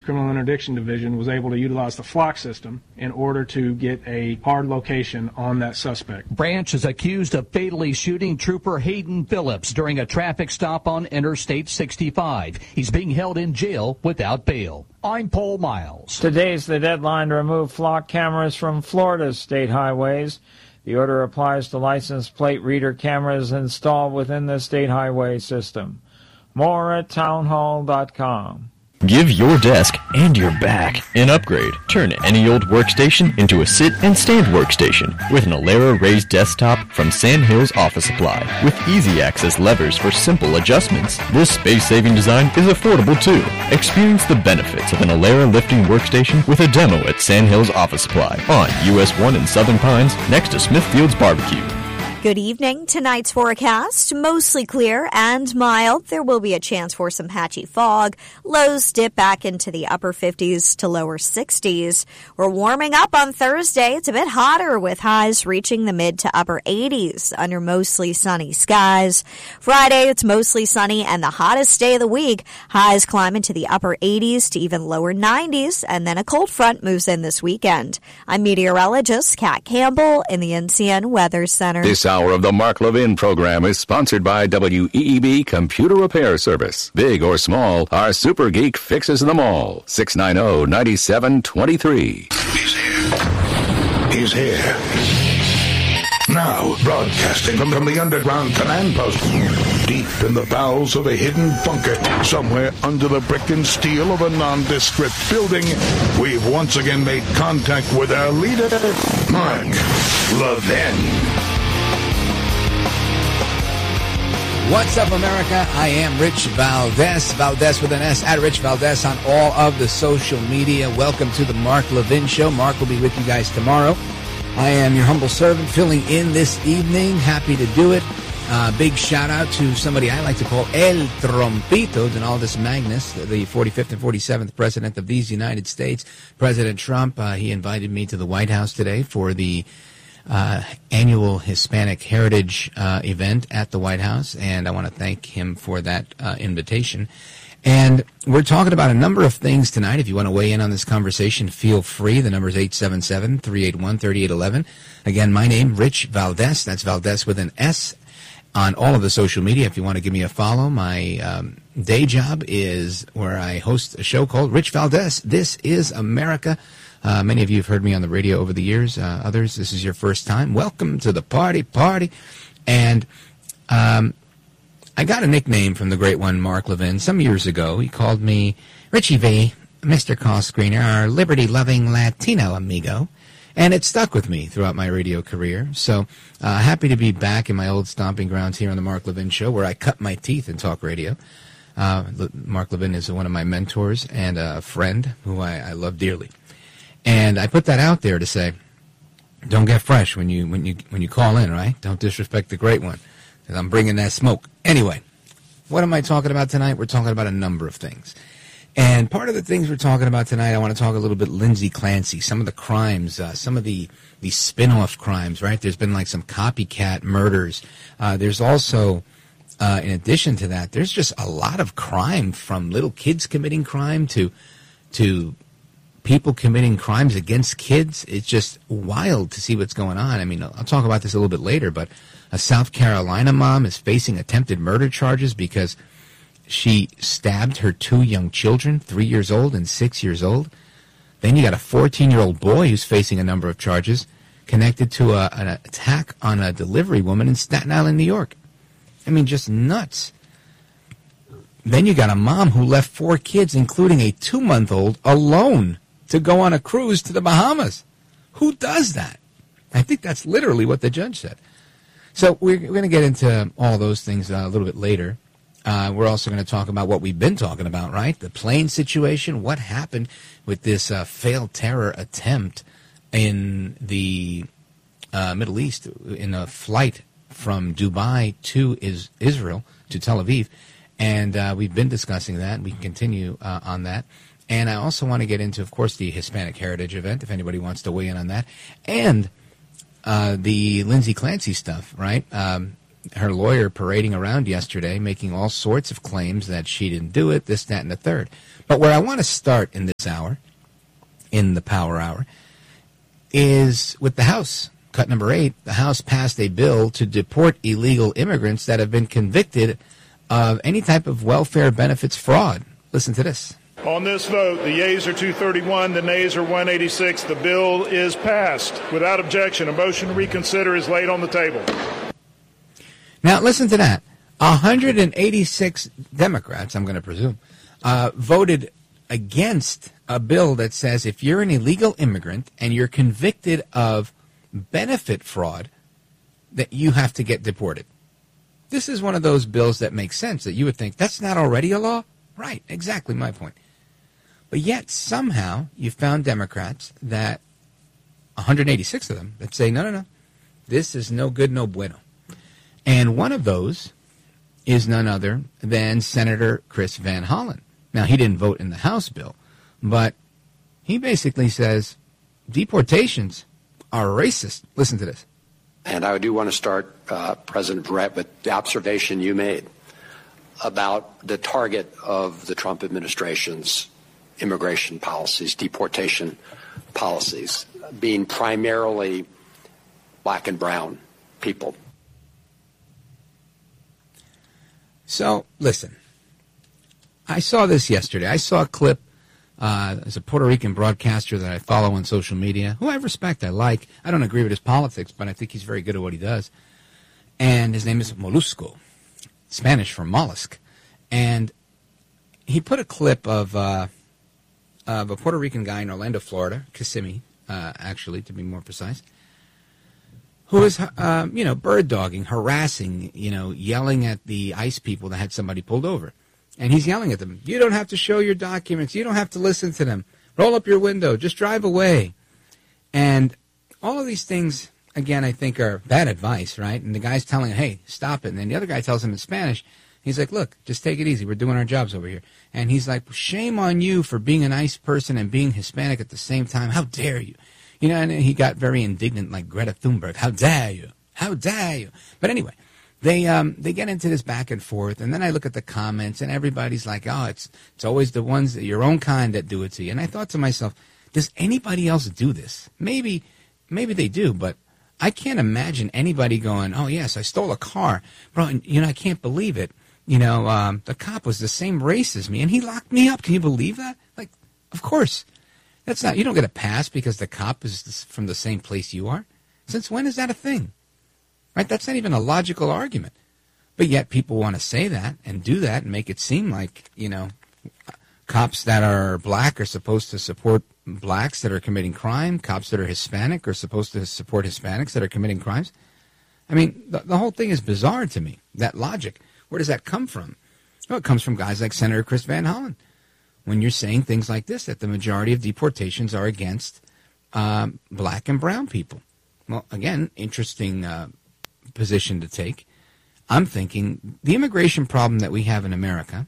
Criminal Interdiction Division was able to utilize the flock system in order to get a hard location on that suspect. Branch is accused of fatally shooting Trooper Hayden Phillips during a traffic stop on Interstate 65. He's being held in jail without bail. I'm Paul Miles. Today's the deadline to remove flock cameras from Florida's state highways. The order applies to license plate reader cameras installed within the state highway system. More at townhall.com. Give your desk and your back an upgrade. Turn any old workstation into a sit and stand workstation with an Alera raised desktop from Sandhills Office Supply. With easy access levers for simple adjustments, this space-saving design is affordable too. Experience the benefits of an Alera lifting workstation with a demo at Sandhills Office Supply on US 1 in Southern Pines next to Smithfield's Barbecue. Good evening. Tonight's forecast, mostly clear and mild. There will be a chance for some patchy fog. Lows dip back into the upper 50s to lower 60s. We're warming up on Thursday. It's a bit hotter with highs reaching the mid to upper 80s under mostly sunny skies. Friday, it's mostly sunny and the hottest day of the week. Highs climb into the upper 80s to even lower 90s, and then a cold front moves in this weekend. I'm meteorologist Kat Campbell in the NCN Weather Center. This hour of the Mark Levin program is sponsored by WEEB Computer Repair Service. Big or small, our super geek fixes them all. 690-9723. He's here. He's here. Now, broadcasting from the underground command post, deep in the bowels of a hidden bunker, somewhere under the brick and steel of a nondescript building, we've once again made contact with our leader, Mark Levin. What's up, America? I am Rich Valdez, Valdez with an S, at Rich Valdez on all of the social media. Welcome to the Mark Levin Show. Mark will be with you guys tomorrow. I am your humble servant filling in this evening. Happy to do it. Big shout out to somebody I like to call El Trompito, Donaldus Magnus, the 45th and 47th President of these United States. President Trump, he invited me to the White House today for the annual Hispanic Heritage event at the White House, and I want to thank him for that invitation. And we're talking about a number of things tonight. If you want to weigh in on this conversation, feel free. The number is 877-381-3811. Again, my name, Rich Valdez. That's Valdez with an S on all of the social media. If you want to give me a follow, my day job is where I host a show called Rich Valdez. This is America. Many of you have heard me on the radio over the years. Others, this is your first time. Welcome to the party. And I got a nickname from the great one, Mark Levin, some years ago. He called me Richie V, Mr. Call Screener, our liberty-loving Latino amigo. And it stuck with me throughout my radio career. So happy to be back in my old stomping grounds here on the Mark Levin Show, where I cut my teeth in talk radio. Mark Levin is one of my mentors and a friend who I love dearly. And I put that out there to say, don't get fresh when you call in, right? Don't disrespect the great one, because I'm bringing that smoke. Anyway, what am I talking about tonight? We're talking about a number of things. And part of the things we're talking about tonight, I want to talk a little bit Lindsay Clancy, some of the crimes, some of the spin-off crimes, right? There's been like some copycat murders. There's also, in addition to that, there's just a lot of crime, from little kids committing crime to people committing crimes against kids. It's just wild to see what's going on. I mean, I'll talk about this a little bit later, but a South Carolina mom is facing attempted murder charges because she stabbed her 2 young children, 3 years old and 6 years old. Then you got a 14-year-old boy who's facing a number of charges connected to an attack on a delivery woman in Staten Island, New York. I mean, just nuts. Then you got a mom who left 4 kids, including a 2-month-old, alone to go on a cruise to the Bahamas. Who does that? I think that's literally what the judge said. So we're going to get into all those things a little bit later. We're also going to talk about what we've been talking about, right? The plane situation, what happened with this failed terror attempt in the Middle East, in a flight from Dubai to Israel, to Tel Aviv. And we've been discussing that. We can continue on that. And I also want to get into, of course, the Hispanic Heritage event, if anybody wants to weigh in on that. And the Lindsay Clancy stuff, right? her lawyer parading around yesterday, making all sorts of claims that she didn't do it, this, that, and the third. But where I want to start in this hour, in the Power Hour, is with the House. Cut number 8, the House passed a bill to deport illegal immigrants that have been convicted of any type of welfare benefits fraud. Listen to this. On this vote, the yeas are 231, the nays are 186. The bill is passed. Without objection, a motion to reconsider is laid on the table. Now, listen to that. 186 Democrats, I'm going to presume, voted against a bill that says if you're an illegal immigrant and you're convicted of benefit fraud, that you have to get deported. This is one of those bills that makes sense, that you would think, that's not already a law? Right, exactly my point. But yet, somehow, you found Democrats, that 186 of them, that say, no, this is no good, no bueno. And one of those is none other than Senator Chris Van Hollen. Now, he didn't vote in the House bill, but he basically says deportations are racist. Listen to this. And I do want to start, President Barrett, with the observation you made about the target of the Trump administration's immigration policies, deportation policies, being primarily black and brown people. So, listen, I saw this yesterday. I saw a clip. There's a Puerto Rican broadcaster that I follow on social media, who I respect, I like. I don't agree with his politics, but I think he's very good at what he does. And his name is Molusco, Spanish for mollusk. And he put a clip of a Puerto Rican guy in Orlando, Florida, Kissimmee, actually, to be more precise, who is, bird dogging, harassing, yelling at the ICE people that had somebody pulled over. And he's yelling at them, you don't have to show your documents. You don't have to listen to them. Roll up your window. Just drive away. And all of these things, again, I think are bad advice, right? And the guy's telling him, hey, stop it. And then the other guy tells him in Spanish, he's like, look, just take it easy. We're doing our jobs over here. And he's like, shame on you for being a nice person and being Hispanic at the same time. How dare you? And he got very indignant like Greta Thunberg. How dare you? How dare you? But anyway, they get into this back and forth, and then I look at the comments, and everybody's like, oh, it's always the ones, your own kind, that do it to you. And I thought to myself, does anybody else do this? Maybe they do, but I can't imagine anybody going, oh, yes, I stole a car. Bro, I can't believe it. The cop was the same race as me, and he locked me up. Can you believe that? Like, of course. You don't get a pass because the cop is from the same place you are. Since when is that a thing? Right? That's not even a logical argument. But yet people want to say that and do that and make it seem like, cops that are black are supposed to support blacks that are committing crime. Cops that are Hispanic are supposed to support Hispanics that are committing crimes. I mean, the whole thing is bizarre to me, that logic. Where does that come from? Well, it comes from guys like Senator Chris Van Hollen. When you're saying things like this, that the majority of deportations are against black and brown people. Well, again, interesting position to take. I'm thinking the immigration problem that we have in America,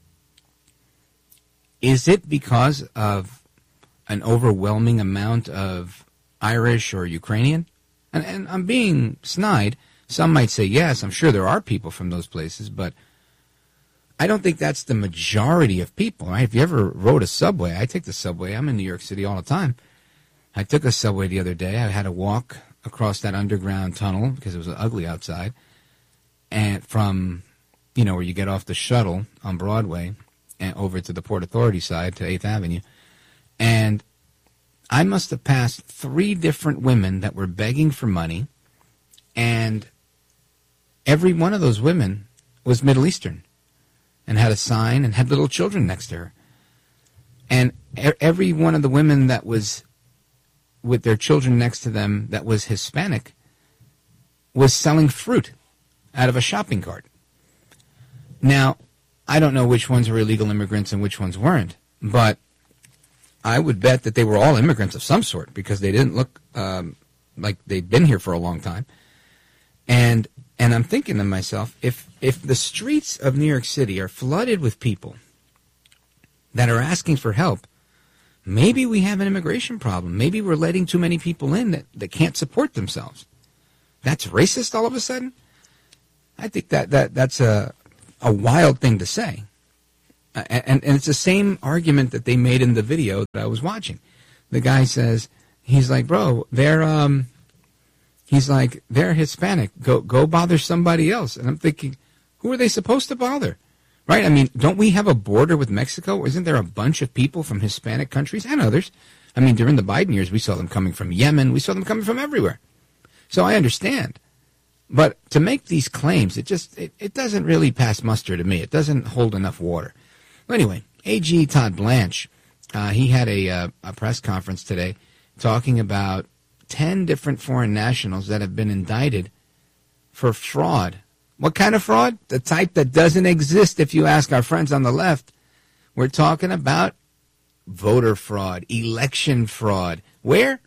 is it because of an overwhelming amount of Irish or Ukrainian? And I'm being snide. Some might say, yes, I'm sure there are people from those places, but I don't think that's the majority of people, right? If you ever rode a subway, I take the subway. I'm in New York City all the time. I took a subway the other day. I had to walk across that underground tunnel because it was ugly outside. And from, where you get off the shuttle on Broadway and over to the Port Authority side to 8th Avenue. And I must have passed 3 different women that were begging for money. And every one of those women was Middle Eastern and had a sign and had little children next to her. And every one of the women that was with their children next to them that was Hispanic was selling fruit out of a shopping cart. Now, I don't know which ones were illegal immigrants and which ones weren't, but I would bet that they were all immigrants of some sort because they didn't look like they'd been here for a long time. And I'm thinking to myself, if the streets of New York City are flooded with people that are asking for help, maybe we have an immigration problem. Maybe we're letting too many people in that can't support themselves. That's racist all of a sudden? I think that's a wild thing to say. And it's the same argument that they made in the video that I was watching. The guy says, he's like, bro, they're Hispanic. Go bother somebody else. And I'm thinking, who are they supposed to bother? Right? I mean, don't we have a border with Mexico? Isn't there a bunch of people from Hispanic countries and others? I mean, during the Biden years, we saw them coming from Yemen. We saw them coming from everywhere. So I understand. But to make these claims, it doesn't really pass muster to me. It doesn't hold enough water. Well, anyway, AG Todd Blanche, he had a press conference today talking about 10 different foreign nationals that have been indicted for fraud. What kind of fraud? The type that doesn't exist if you ask our friends on the left. We're talking about voter fraud, election fraud. Where?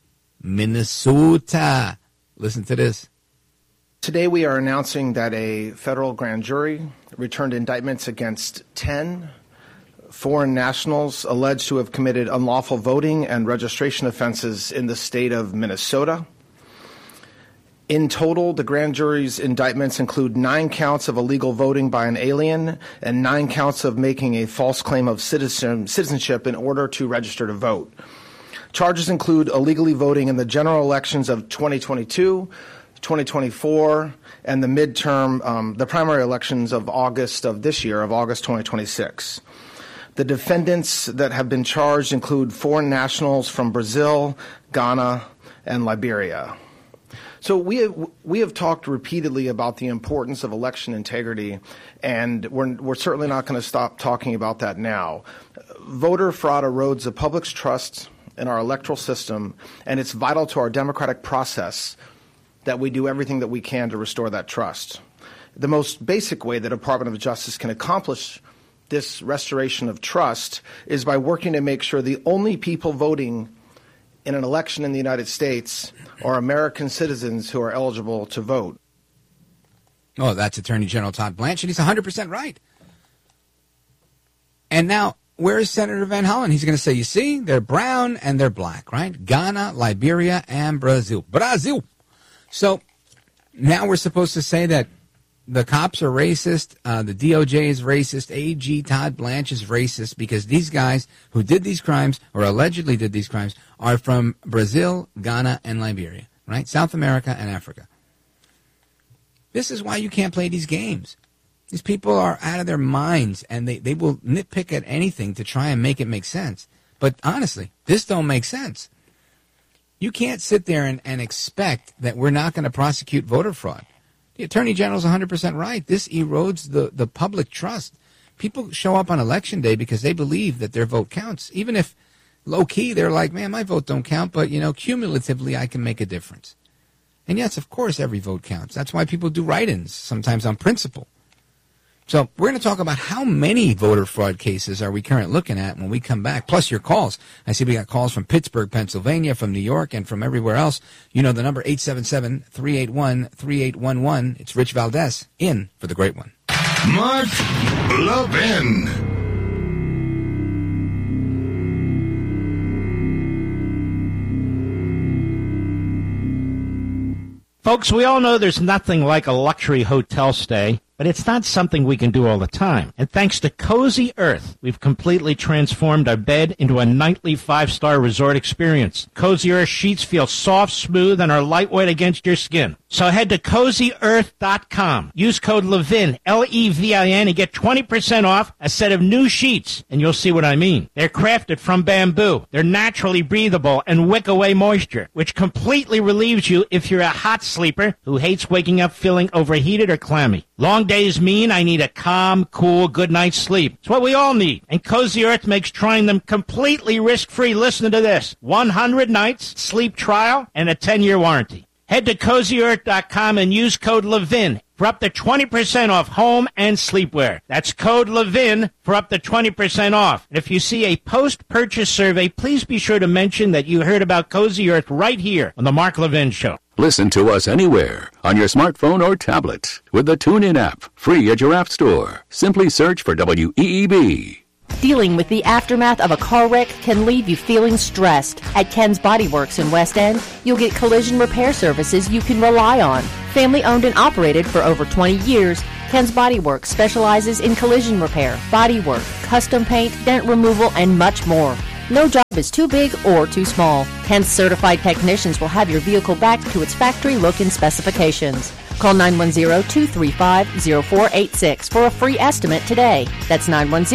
Minnesota. Listen to this. Today we are announcing that a federal grand jury returned indictments against 10 foreign nationals alleged to have committed unlawful voting and registration offenses in the state of Minnesota. In total, the grand jury's indictments include 9 counts of illegal voting by an alien and 9 counts of making a false claim of citizenship in order to register to vote. Charges include illegally voting in the general elections of 2022, 2024, and the midterm, the primary elections of August of this year, of August 2026. The defendants that have been charged include foreign nationals from Brazil, Ghana, and Liberia. So we have talked repeatedly about the importance of election integrity, and we're certainly not going to stop talking about that now. Voter fraud erodes the public's trust in our electoral system, and it's vital to our democratic process that we do everything that we can to restore that trust. The most basic way the Department of Justice can accomplish this restoration of trust is by working to make sure the only people voting in an election in the United States are American citizens who are eligible to vote. Oh, that's Attorney General Todd Blanche, and he's 100% right. And now, where is Senator Van Hollen? He's going to say, you see, they're brown and they're black, right? Ghana, Liberia, and Brazil. Brazil! So now we're supposed to say that the cops are racist, the DOJ is racist, AG Todd Blanche is racist because these guys who did these crimes or allegedly did these crimes are from Brazil, Ghana, and Liberia, right? South America and Africa. This is why you can't play these games. These people are out of their minds, and they will nitpick at anything to try and make it make sense. But honestly, this don't make sense. You can't sit there and expect that we're not going to prosecute voter fraud. The Attorney General's 100% right. This erodes the public trust. People show up on Election Day because they believe that their vote counts. Even if low-key they're like, man, my vote don't count, but, cumulatively I can make a difference. And yes, of course, every vote counts. That's why people do write-ins, sometimes on principle. So we're going to talk about how many voter fraud cases are we currently looking at when we come back, plus your calls. I see we got calls from Pittsburgh, Pennsylvania, from New York, and from everywhere else. You know the number, 877-381-3811. It's Rich Valdez, in for the great one. Mark Levin. Folks, we all know there's nothing like a luxury hotel stay, but it's not something we can do all the time. And thanks to Cozy Earth, we've completely transformed our bed into a nightly 5-star resort experience. Cozy Earth sheets feel soft, smooth, and are lightweight against your skin. So head to CozyEarth.com. Use code LEVIN, L-E-V-I-N, and get 20% off a set of new sheets, and you'll see what I mean. They're crafted from bamboo. They're naturally breathable and wick away moisture, which completely relieves you if you're a hot sleeper who hates waking up feeling overheated or clammy. Long days mean I need a calm, cool, good night's sleep. It's what we all need. And Cozy Earth makes trying them completely risk-free. Listen to this. 100 nights, sleep trial, and a 10-year warranty. Head to CozyEarth.com and use code LEVIN for up to 20% off home and sleepwear. That's code LEVIN for up to 20% off. And if you see a post-purchase survey, please be sure to mention that you heard about Cozy Earth right here on The Mark Levin Show. Listen to us anywhere on your smartphone or tablet with the TuneIn app, free at your app store. Simply search for WEEB. Dealing with the aftermath of a car wreck can leave you feeling stressed. At Ken's Body Works in West End, you'll get collision repair services you can rely on. Family owned and operated for over 20 years, Ken's Body Works specializes in collision repair, body work, custom paint, dent removal, and much more. No job is too big or too small. Ken's certified technicians will have your vehicle back to its factory look and specifications. Call 910-235-0486 for a free estimate today. That's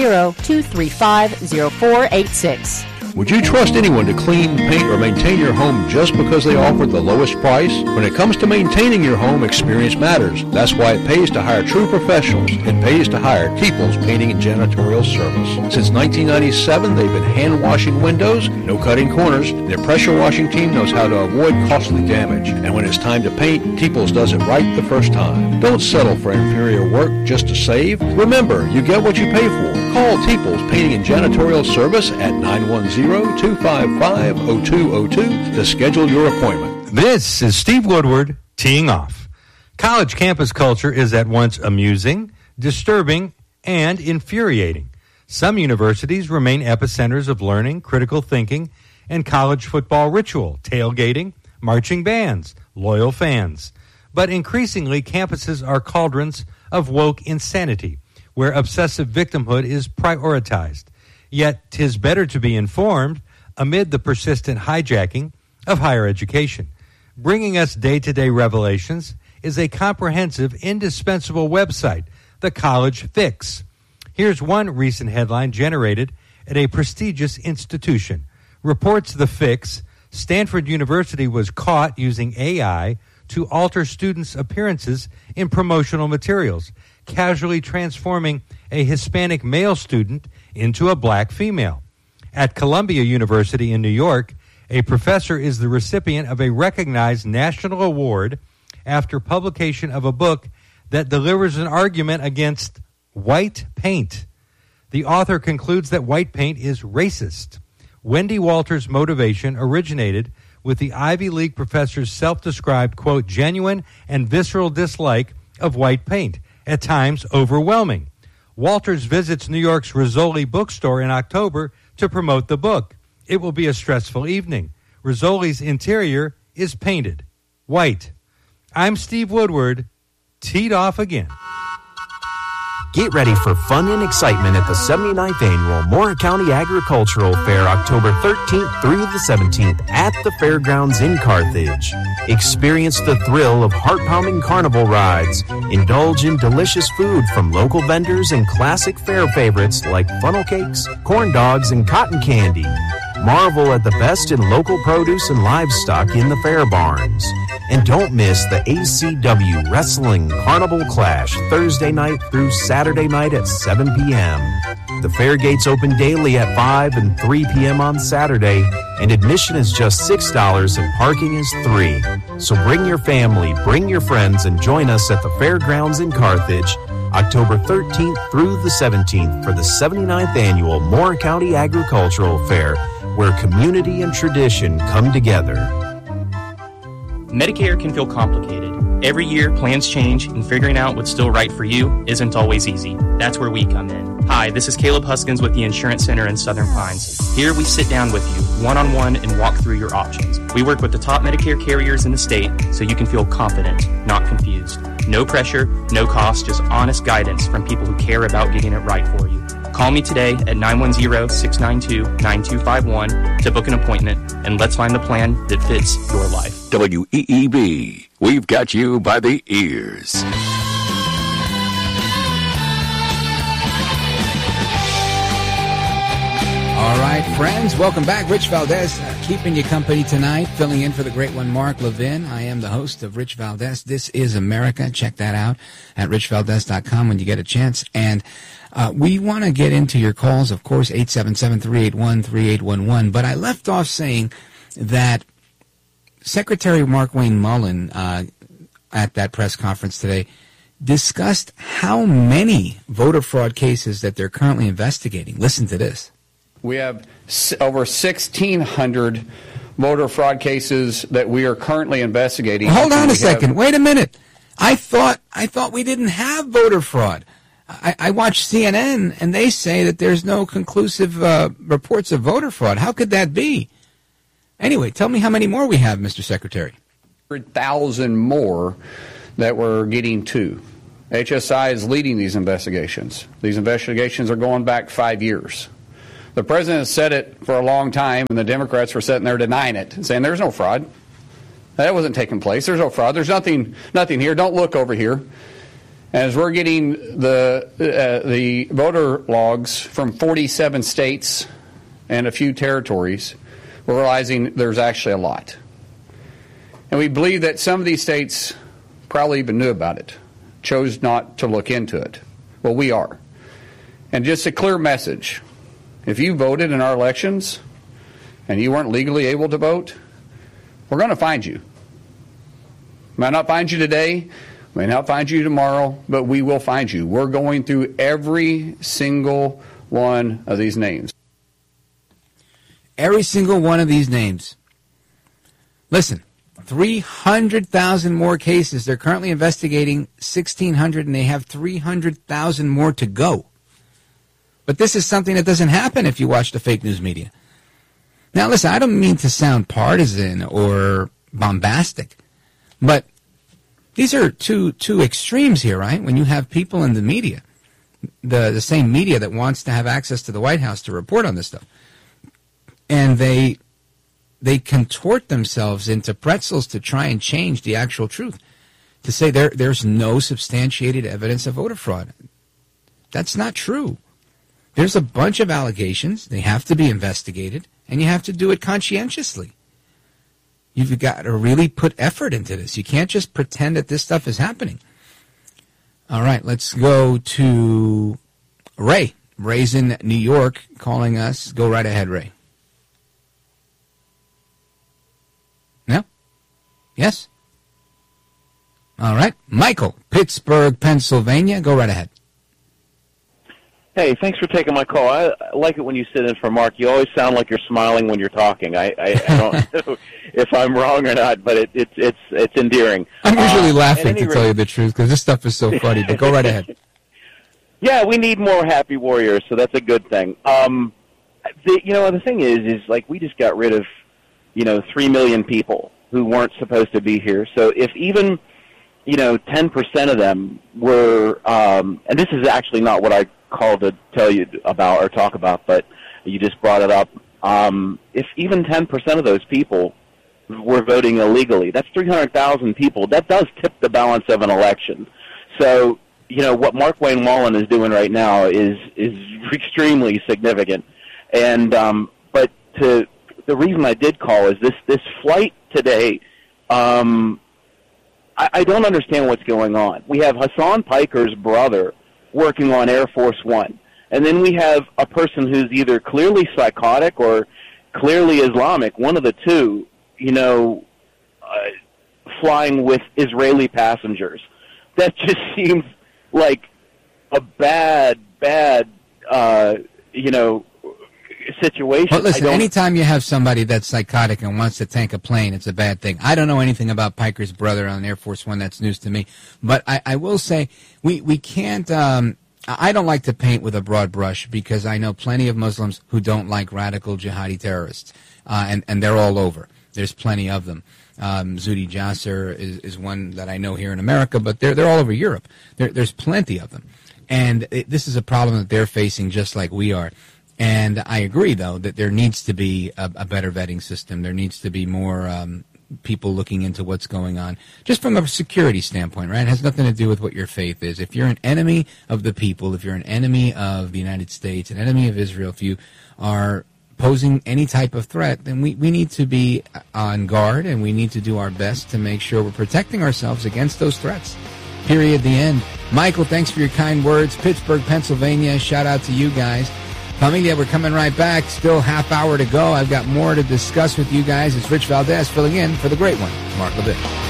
910-235-0486. Would you trust anyone to clean, paint, or maintain your home just because they offer the lowest price? When it comes to maintaining your home, experience matters. That's why it pays to hire true professionals. It pays to hire Peoples Painting and Janitorial Service. Since 1997, they've been hand-washing windows, no cutting corners. Their pressure washing team knows how to avoid costly damage. And when it's time to paint, Peoples does it right the first time. Don't settle for inferior work just to save. Remember, you get what you pay for. Call Peoples Painting and Janitorial Service at 910-255-0202 to schedule your appointment. This is Steve Woodward teeing off. College campus culture is at once amusing, disturbing, and infuriating. Some universities remain epicenters of learning, critical thinking, and college football ritual, tailgating, marching bands, loyal fans. But increasingly, campuses are cauldrons of woke insanity, where obsessive victimhood is prioritized. Yet 'tis better to be informed amid the persistent hijacking of higher education. Bringing us day-to-day revelations is a comprehensive, indispensable website, the College Fix. Here's one recent headline generated at a prestigious institution. Reports the Fix, Stanford University was caught using AI to alter students' appearances in promotional materials, casually transforming a Hispanic male student into a black female. At Columbia University in New York, a professor is the recipient of a recognized national award after publication of a book that delivers an argument against white paint. The author concludes that white paint is racist. Wendy Walters' motivation originated with the Ivy League professor's self-described, quote, genuine and visceral dislike of white paint, at times overwhelming. Walters visits New York's Rizzoli bookstore in October to promote the book. It will be a stressful evening. Rizzoli's interior is painted white. I'm Steve Woodward, teed off again. Get ready for fun and excitement at the 79th Annual Mora County Agricultural Fair, October 13th through the 17th at the Fairgrounds in Carthage. Experience the thrill of heart-pounding carnival rides. Indulge in delicious food from local vendors and classic fair favorites like funnel cakes, corn dogs, and cotton candy. Marvel at the best in local produce and livestock in the fair barns. And don't miss the ACW Wrestling Carnival Clash Thursday night through Saturday night at 7 p.m. The fair gates open daily at 5 and 3 p.m. on Saturday, and admission is just $6 and parking is $3. So bring your family, bring your friends, and join us at the Fairgrounds in Carthage, October 13th through the 17th for the 79th Annual Mora County Agricultural Fair, where community and tradition come together. Medicare can feel complicated. Every year, plans change, and figuring out what's still right for you isn't always easy. That's where we come in. Hi, this is Caleb Huskins with the Insurance Center in Southern Pines. Here we sit down with you, one-on-one, and walk through your options. We work with the top Medicare carriers in the state so you can feel confident, not confused. No pressure, no cost, just honest guidance from people who care about getting it right for you. Call me today at 910-692-9251 to book an appointment, and let's find the plan that fits your life. WEEB, we've got you by the ears. All right, friends, welcome back. Rich Valdez keeping you company tonight, filling in for the great one, Mark Levin. I am the host of Rich Valdez. This is America. Check that out at richvaldez.com when you get a chance. And we want to get into your calls, of course, 877-381-3811. But I left off saying that Secretary Markwayne Mullin at that press conference today discussed how many voter fraud cases that they're currently investigating. Listen to this. We have over 1,600 voter fraud cases that we are currently investigating. Hold on a second. Wait a minute. I thought we didn't have voter fraud. I watch CNN, and they say that there's no conclusive reports of voter fraud. How could that be? Anyway, tell me how many more we have, Mr. Secretary. 100,000 more that we're getting to. HSI is leading these investigations. These investigations are going back 5 years. The president said it for a long time, and the Democrats were sitting there denying it, saying there's no fraud. That wasn't taking place. There's no fraud. There's nothing here. Don't look over here. As we're getting the voter logs from 47 states and a few territories, we're realizing there's actually a lot. And we believe that some of these states probably even knew about it, chose not to look into it. Well, we are. And just a clear message, if you voted in our elections and you weren't legally able to vote, we're going to find you. Might not find you today, may not find you tomorrow, but we will find you. We're going through every single one of these names. Every single one of these names. Listen, 300,000 more cases. They're currently investigating 1,600, and they have 300,000 more to go. But this is something that doesn't happen if you watch the fake news media. Now, listen, I don't mean to sound partisan or bombastic, but these are two extremes here, right? When you have people in the media, the same media that wants to have access to the White House to report on this stuff, and they contort themselves into pretzels to try and change the actual truth, to say there's no substantiated evidence of voter fraud. That's not true. There's a bunch of allegations. They have to be investigated, and you have to do it conscientiously. You've got to really put effort into this. You can't just pretend that this stuff is happening. All right, let's go to Ray. Ray's in New York calling us. Go right ahead, Ray. No? Yes? All right. Michael, Pittsburgh, Pennsylvania. Go right ahead. Hey, thanks for taking my call. I like it when you sit in for Mark. You always sound like you're smiling when you're talking. I don't know if I'm wrong or not, but it's endearing. I'm usually laughing, to tell you the truth, because this stuff is so funny, but go right ahead. Yeah, we need more happy warriors, so that's a good thing. The thing is like we just got rid of, 3 million people who weren't supposed to be here. So if even, 10% of them were, and this is actually not what I called to tell you about or talk about, but you just brought it up. If even 10% of those people were voting illegally, that's 300,000 people. That does tip the balance of an election. So, what Mark Wayne Wallen is doing right now is extremely significant. And but the reason I did call is this flight today. I don't understand what's going on. We have Hassan Piker's brother working on Air Force One. And then we have a person who's either clearly psychotic or clearly Islamic, one of the two, flying with Israeli passengers. That just seems like a bad, situation. Well, listen, anytime you have somebody that's psychotic and wants to tank a plane, it's a bad thing. I don't know anything about Piker's brother on Air Force One. That's news to me. But I will say we can't I don't like to paint with a broad brush because I know plenty of Muslims who don't like radical jihadi terrorists, and they're all over. There's plenty of them. Zuhdi Jasser is one that I know here in America, but they're all over Europe. There's plenty of them. And this is a problem that they're facing just like we are. And I agree, though, that there needs to be a better vetting system. There needs to be more people looking into what's going on, just from a security standpoint, right? It has nothing to do with what your faith is. If you're an enemy of the people, if you're an enemy of the United States, an enemy of Israel, if you are posing any type of threat, then we need to be on guard, and we need to do our best to make sure we're protecting ourselves against those threats. Period. The end. Michael, thanks for your kind words. Pittsburgh, Pennsylvania, shout out to you guys. We're coming right back. Still half hour to go. I've got more to discuss with you guys. It's Rich Valdez filling in for the great one, Mark Levin.